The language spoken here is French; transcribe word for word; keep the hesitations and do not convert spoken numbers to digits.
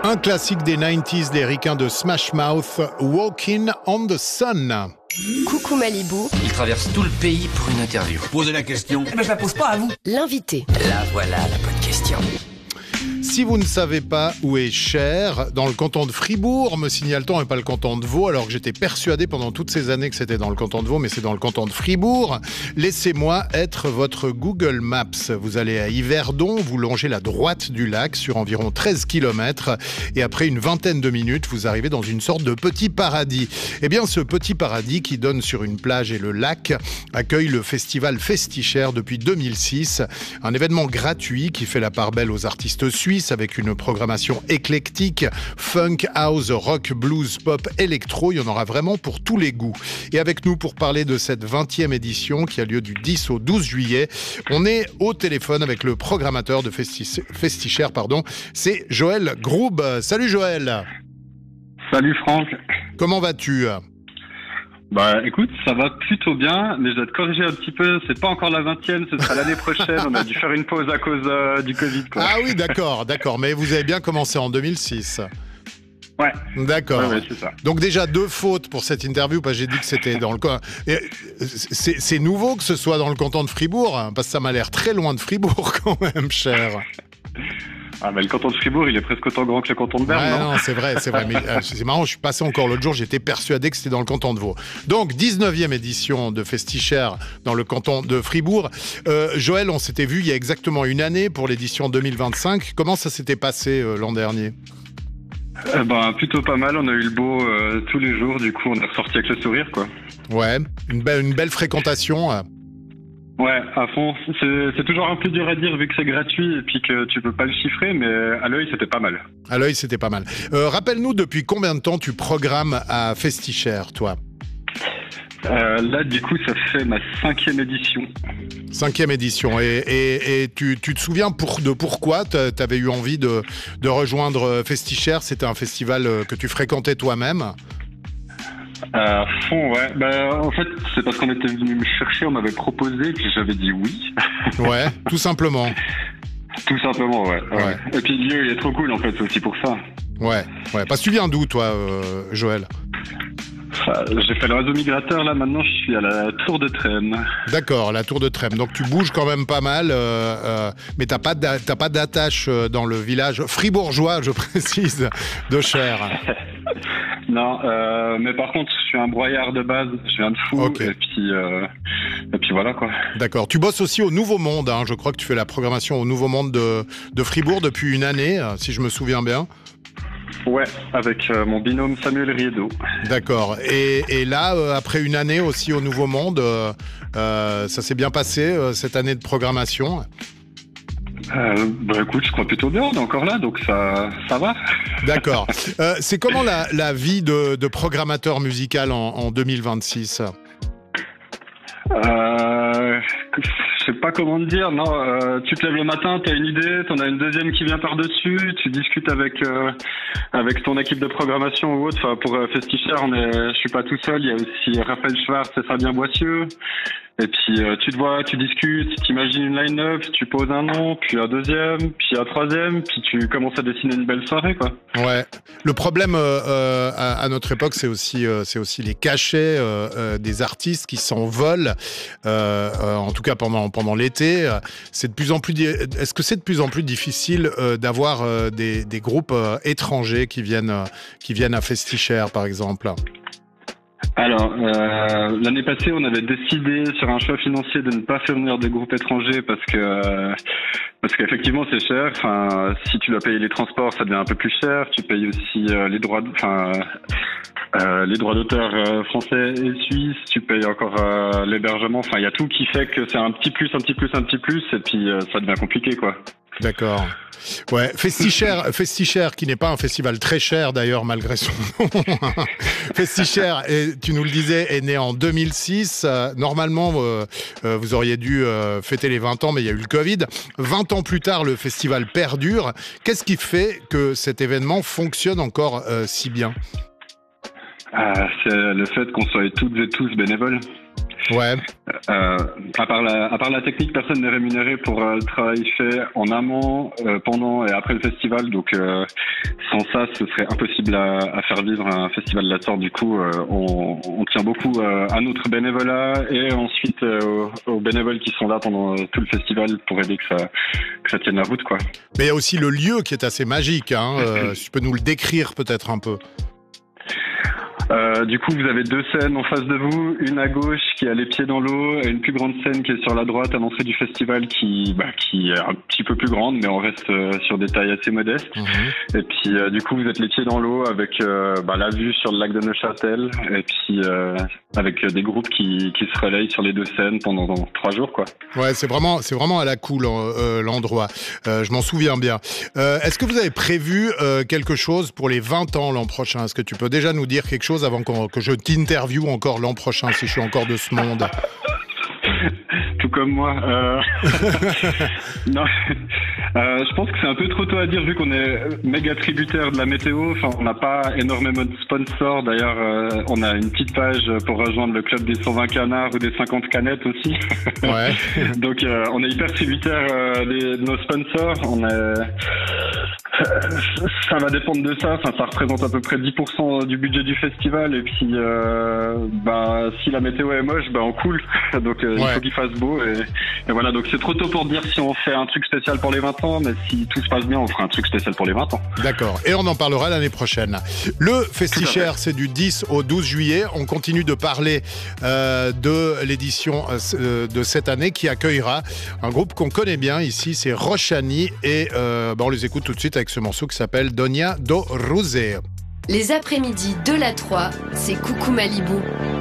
Un classique des quatre-vingt-dix, les ricains de Smash Mouth, Walking on the Sun. Coucou Malibu. Il traverse tout le pays pour une interview. Posez la question. Eh ben je la pose pas à vous. L'invité. Là voilà la bonne question. Si vous ne savez pas où est Cher, dans le canton de Fribourg, me signale-t-on, et pas le canton de Vaud, alors que j'étais persuadé pendant toutes ces années que c'était dans le canton de Vaud, mais c'est dans le canton de Fribourg. Laissez-moi être votre Google Maps. Vous allez à Yverdon, vous longez la droite du lac sur environ treize kilomètres, et après une vingtaine de minutes, vous arrivez dans une sorte de petit paradis. Eh bien, ce petit paradis qui donne sur une plage et le lac accueille le festival Festi-Cher depuis deux mille six, un événement gratuit qui fait la part belle aux artistes suisse avec une programmation éclectique, funk, house, rock, blues, pop, électro, il y en aura vraiment pour tous les goûts. Et avec nous pour parler de cette vingtième édition qui a lieu du dix au douze juillet, on est au téléphone avec le programmateur de Festi- Festi-Cher, pardon, c'est Joël Groub. Salut Joël. Salut Franck. Comment vas-tu ? Bah écoute, ça va plutôt bien, mais je dois te corriger un petit peu, c'est pas encore la vingtième, ce sera l'année prochaine, on a dû faire une pause à cause euh, du Covid, quoi. Ah oui, d'accord, d'accord, mais vous avez bien commencé en deux mille six. Ouais. D'accord. Ouais, ouais, c'est ça. Donc déjà deux fautes pour cette interview, parce que j'ai dit que c'était dans le... Et c'est, c'est nouveau que ce soit dans le canton de Fribourg, hein, parce que ça m'a l'air très loin de Fribourg quand même, Cher. Ah mais le canton de Fribourg, il est presque autant grand que le canton de Berne, ouais, non, non, c'est vrai, c'est vrai. Mais euh, c'est marrant, je suis passé encore l'autre jour, j'étais persuadé que c'était dans le canton de Vaud. Donc, dix-neuvième édition de Festi-Cher dans le canton de Fribourg. Euh, Joël, on s'était vu il y a exactement une année pour l'édition deux mille vingt-cinq. Comment ça s'était passé euh, l'an dernier ? euh, bah, plutôt pas mal, on a eu le beau euh, tous les jours, du coup on est ressorti avec le sourire, quoi. Ouais, une, be- une belle fréquentation. euh. Ouais, à fond. C'est, c'est toujours un peu dur à dire vu que c'est gratuit et puis que tu peux pas le chiffrer, mais à l'œil c'était pas mal. À l'œil, c'était pas mal. Euh, rappelle-nous, depuis combien de temps tu programmes à Festi-Cher, toi ? Euh, là, du coup, ça fait ma cinquième édition. Cinquième édition. Et, et, et tu, tu te souviens pour, de pourquoi tu avais eu envie de, de rejoindre Festi-Cher ? C'était un festival que tu fréquentais toi-même ? À fond, ouais. Bah, en fait, c'est parce qu'on était venu me chercher, on m'avait proposé, puis j'avais dit oui. Ouais, tout simplement. Tout simplement, ouais. ouais. Ouais. Et puis le lieu, il est trop cool, en fait, c'est aussi pour ça. Ouais, ouais. Parce que tu viens d'où, toi, euh, Joël ? Enfin, j'ai fait le réseau migrateur, là, maintenant, je suis à la Tour de Trême. D'accord, la Tour de Trême. Donc tu bouges quand même pas mal, euh, euh, mais t'as pas, d'a- t'as pas d'attache dans le village fribourgeois, je précise, de Cher. Non, euh, mais par contre, je suis un broyard de base, je viens de Fou, Okay. et puis, euh, et puis voilà, quoi. D'accord. Tu bosses aussi au Nouveau Monde, hein. Je crois que tu fais la programmation au Nouveau Monde de, de Fribourg depuis une année, euh, si je me souviens bien. Ouais, avec euh, mon binôme Samuel Riedo. D'accord. Et, et là, euh, après une année aussi au Nouveau Monde, euh, euh, ça s'est bien passé, euh, cette année de programmation ? Euh, bah écoute, je crois plutôt bien, on est encore là, donc ça, ça va. D'accord. Euh, c'est comment la, la vie de, de programmateur musical en, en deux mille vingt-six ? Euh, je sais pas comment te dire, non, euh, tu te lèves le matin, t'as une idée, t'en as une deuxième qui vient par-dessus, tu discutes avec euh, avec ton équipe de programmation ou autre, enfin pour euh, Festi-Cher, on est, je suis pas tout seul, il y a aussi Raphaël Schwartz et Fabien Boissieu, et puis euh, tu te vois, tu discutes, tu imagines une line-up, tu poses un nom, puis un deuxième, puis un troisième, puis tu commences à dessiner une belle soirée, quoi. Ouais. Le problème euh, euh, à, à notre époque, c'est aussi, euh, c'est aussi les cachets euh, euh, des artistes qui s'envolent, euh, euh, en tout cas pendant, pendant l'été. C'est de plus en plus. Di- Est-ce que c'est de plus en plus difficile euh, d'avoir euh, des, des groupes euh, étrangers qui viennent, euh, qui viennent à Festi-Cher, par exemple ? Alors, euh, l'année passée, on avait décidé sur un choix financier de ne pas faire venir des groupes étrangers parce que euh, parce qu'effectivement c'est cher. Enfin, si tu dois payer les transports, ça devient un peu plus cher. Tu payes aussi euh, les droits, enfin euh, les droits d'auteur euh, français et suisses. Tu payes encore euh, l'hébergement. Enfin, il y a tout qui fait que c'est un petit plus, un petit plus, un petit plus, et puis euh, ça devient compliqué, quoi. D'accord. Ouais, Festi-Cher, Festi-Cher, qui n'est pas un festival très cher d'ailleurs malgré son nom. Festi-Cher, et tu nous le disais, est né en deux mille six. Euh, normalement, euh, euh, vous auriez dû euh, fêter les vingt ans, mais il y a eu le Covid. vingt ans plus tard, le festival perdure. Qu'est-ce qui fait que cet événement fonctionne encore euh, si bien ? Ah, c'est le fait qu'on soit toutes et tous bénévoles. Ouais. Euh, à part la, à part la technique, personne n'est rémunéré pour euh, le travail fait en amont, euh, pendant et après le festival. Donc, euh, sans ça, ce serait impossible à, à faire vivre un festival de la sorte. Du coup, euh, on, on tient beaucoup euh, à notre bénévolat et ensuite euh, aux, aux bénévoles qui sont là pendant tout le festival pour aider que ça, que ça tienne la route, quoi. Mais il y a aussi le lieu qui est assez magique. Hein. Euh, tu peux nous le décrire peut-être un peu? Euh, du coup, vous avez deux scènes en face de vous, une à gauche qui a les pieds dans l'eau et une plus grande scène qui est sur la droite à l'entrée du festival qui, bah, qui est un petit peu plus grande, mais on reste euh, sur des tailles assez modestes. Mmh. Et puis, euh, du coup, vous êtes les pieds dans l'eau avec euh, bah, la vue sur le lac de Neuchâtel et puis euh, avec des groupes qui, qui se relayent sur les deux scènes pendant trois jours, quoi. Ouais, c'est vraiment, c'est vraiment à la cool euh, l'endroit. Euh, je m'en souviens bien. Euh, est-ce que vous avez prévu euh, quelque chose pour les vingt ans l'an prochain? Est-ce que tu peux déjà nous dire quelque chose avant que je t'interviewe encore l'an prochain, si je suis encore de ce monde? Tout comme moi. Euh... non, euh, je pense que c'est un peu trop tôt à dire vu qu'on est méga tributaire de la météo. Enfin, on n'a pas énormément de sponsors. D'ailleurs, euh, on a une petite page pour rejoindre le club des cent vingt canards ou des cinquante canettes aussi. Ouais. Donc, euh, on est hyper tributaire euh, des, de nos sponsors. On est... Ça va dépendre de ça. Enfin, ça représente à peu près dix pour cent du budget du festival. Et puis, euh, bah, si la météo est moche, bah, on coule. Donc, euh, ouais. Il faut qu'il fasse beau. Et, et voilà. Donc, c'est trop tôt pour dire si on fait un truc spécial pour les vingt ans. Mais si tout se passe bien, on fera un truc spécial pour les vingt ans. D'accord. Et on en parlera l'année prochaine. Le Festichère, c'est du dix au douze juillet. On continue de parler euh, de l'édition euh, de cette année qui accueillera un groupe qu'on connaît bien ici. C'est Rochani. Et euh, bah, on les écoute tout de suite avec ce morceau qui s'appelle Donia do Rosé. Les après-midi de la trois, c'est Coucou Malibu.